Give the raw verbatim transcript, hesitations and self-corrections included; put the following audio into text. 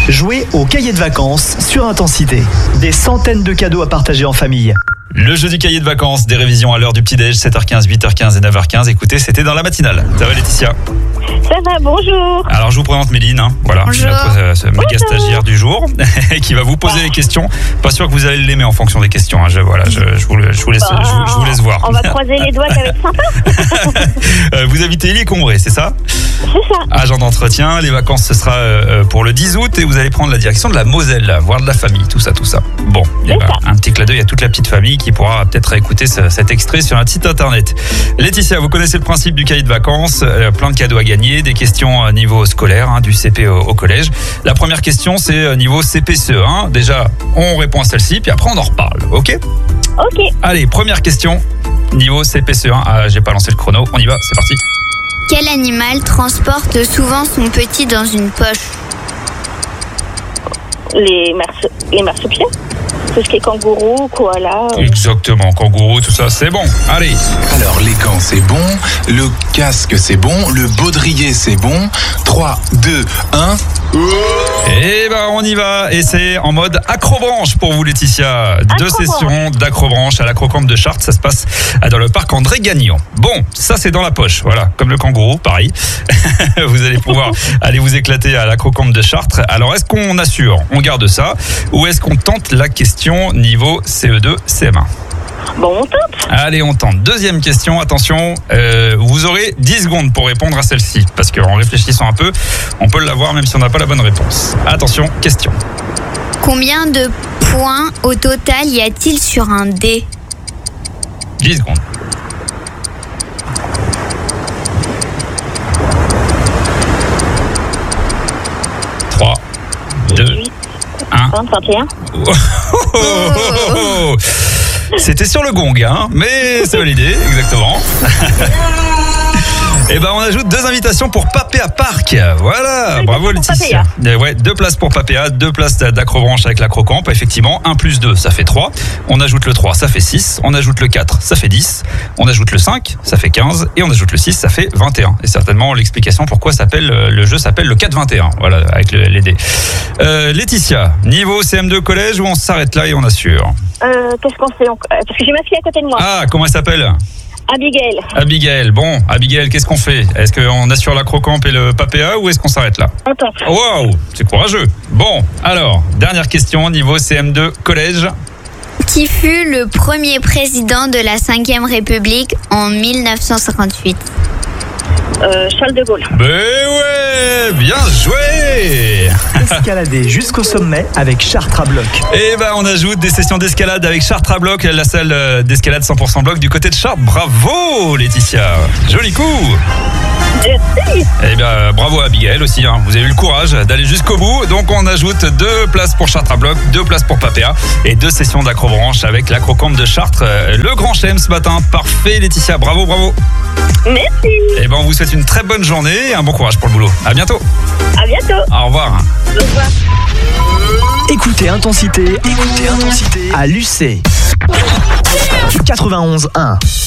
Jouez au cahier de vacances sur Intensité. Des centaines de cadeaux à partager en famille. Le jeu du cahier de vacances, des révisions à l'heure du petit-déj, sept heures quinze, huit heures quinze et neuf heures quinze. Écoutez, c'était dans la matinale. Ça va Laetitia? Ça va, bonjour. Alors je vous présente Méline, hein. Voilà, Bonjour. notre euh, ce méga Bonjour. stagiaire du jour, qui va vous poser les questions. Pas sûr que vous allez l'aimer en fonction des questions. Hein. Je, voilà, je, je, vous, le- je, vous laisse, je, vous- je vous laisse voir. On va croiser les doigts, ça va être sympa. Euh, vous habitez Illy-Combré, c'est ça? C'est ça. Agent d'entretien, les vacances ce sera euh, pour le dix août et vous allez prendre la direction de la Moselle, voir de la famille, tout ça, tout ça. Bon, il y a C'est ça. un petit clin d'œil à toute la petite famille qui pourra peut-être écouter ce- cet extrait sur un site internet. Laetitia, vous connaissez le principe du cahier de vacances, euh, plein de cadeaux à gagner, des questions à niveau scolaire, hein, du C P au, au collège. La première question, c'est euh, niveau C P C E un. Déjà, on répond à celle-ci, puis après on en reparle, ok? Ok. Allez, première question, niveau C P C E un. Ah, j'ai pas lancé le chrono, on y va, c'est parti. Quel animal transporte souvent son petit dans une poche? Les, marse... les marsupiaux. Tout ce qui est kangourou, koala. euh, Exactement, kangourou, tout ça, c'est bon. Allez. Alors les gants c'est bon, le casque c'est bon, le baudrier c'est bon. trois, deux, un. Et ben on y va, et c'est en mode acrobranche pour vous Laetitia. Deux Acrobranche. sessions d'acrobranche à l'acrocampe de Chartres, ça se passe dans le parc André Gagnon. Bon, ça c'est dans la poche, voilà, comme le kangourou, pareil. Vous allez pouvoir aller vous éclater à l'acrocampe de Chartres. Alors est-ce qu'on assure, on garde ça, ou est-ce qu'on tente la question niveau C E deux, C M un? Bon, on tente. Allez, on tente. Deuxième question, attention, euh, vous aurez dix secondes pour répondre à celle-ci, parce qu'en réfléchissant un peu, on peut l'avoir même si on n'a pas la bonne réponse. Attention, question. Combien de points au total y a-t-il sur un dé? dix secondes. trois, deux, dix-huit, un. vingt, vingt et un. Oh, oh, oh, oh. C'était sur le gong, hein, mais c'est validé, exactement. Et ben on ajoute deux invitations pour Papéa Park. Voilà, Deux bravo places pour Laetitia. Euh, Ouais, deux places pour Papéa, deux places d'acrobranche avec l'acrocampe. Effectivement, un plus deux, ça fait trois. On ajoute le trois, ça fait six. On ajoute le quatre, ça fait dix. On ajoute le cinq, ça fait quinze. Et on ajoute le six, ça fait vingt et un. Et certainement l'explication pourquoi s'appelle, le jeu s'appelle le quatre vingt et un. Voilà, avec le- les dés. Euh, Laetitia, niveau C M deux collège, où on s'arrête là et on assure. Euh, Qu'est-ce qu'on fait encore? Euh, Parce que j'ai ma fille à côté de moi. Ah, comment elle s'appelle? Abigail. Abigail. Bon, Abigail, qu'est-ce qu'on fait? Est-ce qu'on assure l'acrocampe et le Papéa ou est-ce qu'on s'arrête là? On tente. Waouh, c'est courageux. Bon, alors, dernière question, niveau C M deux collège. Qui fut le premier président de la cinquième République en mille neuf cent cinquante-huit? Euh, Charles de Gaulle. Ben ouais, bien joué. Escaladez jusqu'au sommet avec Chartres à bloc. Et ben on ajoute des sessions d'escalade avec Chartres à bloc, la salle euh, d'escalade cent pour cent bloc du côté de Chartres. Bravo Laetitia, joli coup. Merci. Eh bien, bravo à Abigail aussi, hein. Vous avez eu le courage d'aller jusqu'au bout. Donc, on ajoute deux places pour Chartres à bloc, deux places pour Papéa et deux sessions d'acrobranche avec l'acrocampe de Chartres. Euh, Le grand chelem ce matin. Parfait, Laetitia. Bravo, bravo. Merci. Eh ben, on vous souhaite une très bonne journée et un bon courage pour le boulot. À bientôt. À bientôt. Au revoir. Au revoir. Écoutez Intensité, écoutez Intensité à l'U C quatre-vingt-onze un.